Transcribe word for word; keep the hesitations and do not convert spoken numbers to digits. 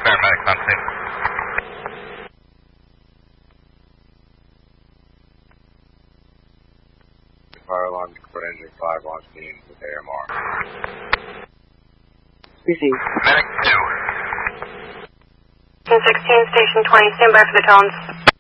paramedics on scene. Fire alarm, report engine five on scene with A M R. Received. Medic two. sixteen, station twenty, stand by for the tones.